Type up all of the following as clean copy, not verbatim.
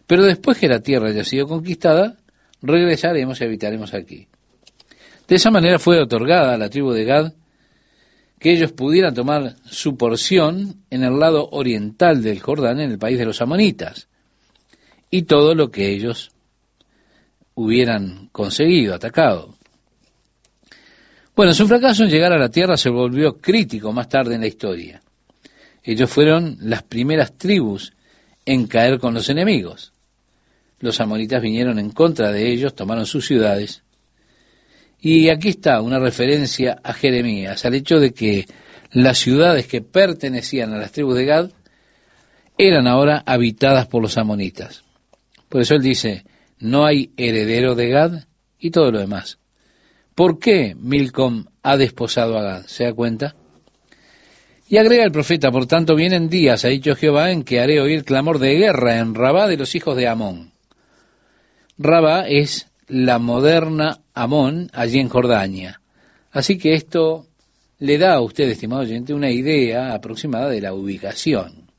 Pero después que la tierra haya sido conquistada, regresaremos y habitaremos aquí. De esa manera fue otorgada a la tribu de Gad que ellos pudieran tomar su porción en el lado oriental del Jordán, en el país de los amonitas, y todo lo que ellos hubieran conseguido, atacado. Bueno, su fracaso en llegar a la tierra se volvió crítico más tarde en la historia. Ellos fueron las primeras tribus en caer con los enemigos. Los amonitas vinieron en contra de ellos, tomaron sus ciudades. Y aquí está una referencia a Jeremías, al hecho de que las ciudades que pertenecían a las tribus de Gad eran ahora habitadas por los amonitas. Por eso él dice, no hay heredero de Gad y todo lo demás. ¿Por qué Milcom ha desposado a Gad? ¿Se da cuenta? Y agrega el profeta, por tanto vienen días, ha dicho Jehová, en que haré oír clamor de guerra en Rabá de los hijos de Amón. Rabá es la moderna Amón, allí en Jordania. Así que esto le da a usted, estimado oyente, una idea aproximada de la ubicación.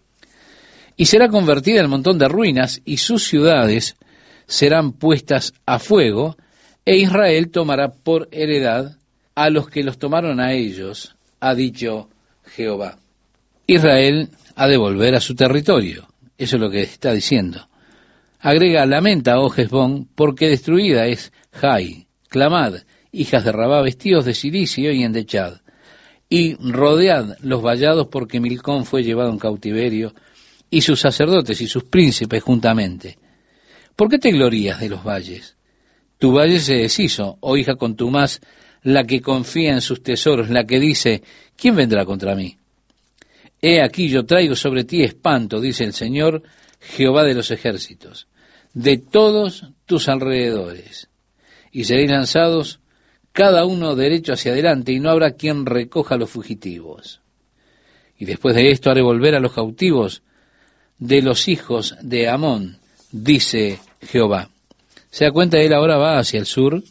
Y será convertida en montón de ruinas, y sus ciudades serán puestas a fuego, e Israel tomará por heredad a los que los tomaron a ellos, ha dicho Jehová. Israel ha de volver a su territorio, eso es lo que está diciendo. Agrega, lamenta, oh Hesbón, porque destruida es Jai. Clamad, hijas de Rabá, vestidos de cilicio y endechad. Y rodead los vallados, porque Milcom fue llevado en cautiverio, y sus sacerdotes y sus príncipes juntamente. ¿Por qué te glorías de los valles? Tu valle se deshizo, oh hija contumaz, la que confía en sus tesoros, la que dice, ¿quién vendrá contra mí? He aquí yo traigo sobre ti espanto, dice el Señor, Jehová de los ejércitos, de todos tus alrededores, y seréis lanzados cada uno derecho hacia adelante, y no habrá quien recoja a los fugitivos. Y después de esto haré volver a los cautivos de los hijos de Amón, dice Jehová. Se da cuenta, él ahora va hacia el sur,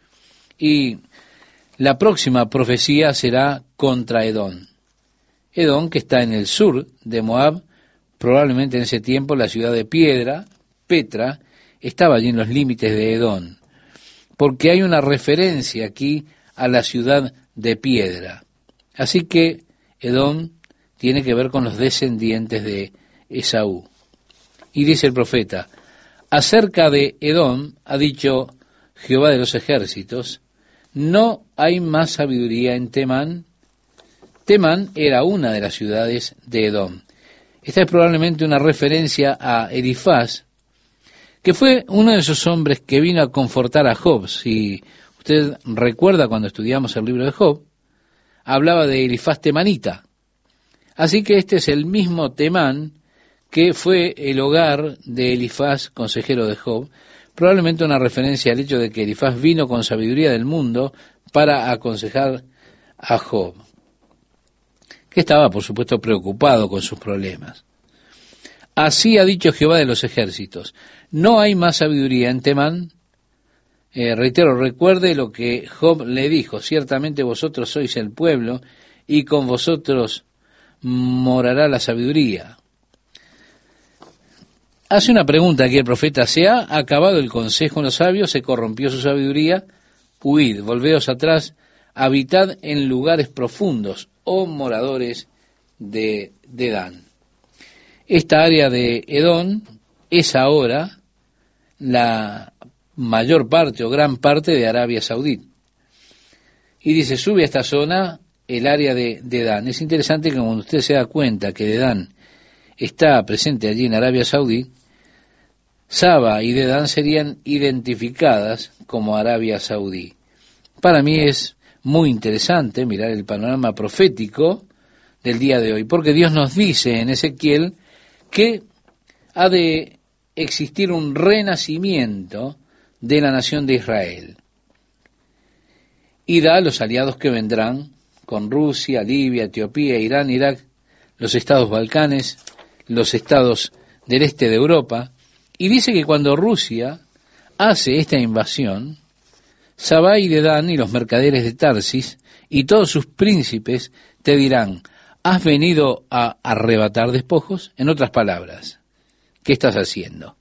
y la próxima profecía será contra Edom. Edom, que está en el sur de Moab, probablemente en ese tiempo la ciudad de piedra, Petra, estaba allí en los límites de Edom, porque hay una referencia aquí a la ciudad de piedra. Así que Edom tiene que ver con los descendientes de Esaú. Y dice el profeta, acerca de Edom, ha dicho Jehová de los ejércitos, no hay más sabiduría en Temán. Temán era una de las ciudades de Edom. Esta es probablemente una referencia a Elifaz, que fue uno de esos hombres que vino a confortar a Job. Si usted recuerda cuando estudiamos el libro de Job, hablaba de Elifaz temanita. Así que este es el mismo Temán que fue el hogar de Elifaz, consejero de Job, probablemente una referencia al hecho de que Elifaz vino con sabiduría del mundo para aconsejar a Job, que estaba, por supuesto, preocupado con sus problemas. Así ha dicho Jehová de los ejércitos, no hay más sabiduría en Temán. Reitero, recuerde lo que Job le dijo, ciertamente vosotros sois el pueblo, y con vosotros morará la sabiduría. Hace una pregunta aquí el profeta, ¿se ha acabado el consejo en los sabios? ¿Se corrompió su sabiduría? Huid, volveos atrás, habitad en lugares profundos, oh moradores de Dan. Esta área de Edom es ahora la mayor parte o gran parte de Arabia Saudí. Y dice, sube a esta zona el área de Dan. Es interesante que cuando usted se da cuenta que Dan está presente allí en Arabia Saudí, Saba y Dedán serían identificadas como Arabia Saudí. Para mí es muy interesante mirar el panorama profético del día de hoy, porque Dios nos dice en Ezequiel que ha de existir un renacimiento de la nación de Israel. Y da los aliados que vendrán con Rusia, Libia, Etiopía, Irán, Irak, los estados Balcanes, los estados del este de Europa, y dice que cuando Rusia hace esta invasión, Sabá y Dedán y los mercaderes de Tarsis y todos sus príncipes te dirán, ¿has venido a arrebatar despojos? En otras palabras, ¿qué estás haciendo?